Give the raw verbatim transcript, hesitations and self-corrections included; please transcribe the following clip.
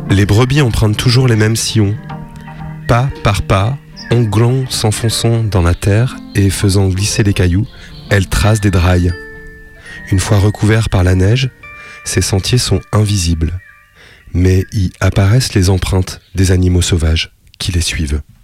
Les brebis empruntent toujours les mêmes sillons, pas par pas, onglant, s'enfonçant dans la terre et faisant glisser les cailloux, elles tracent des drailles. Une fois recouverts par la neige, ces sentiers sont invisibles, mais y apparaissent les empreintes des animaux sauvages qui les suivent.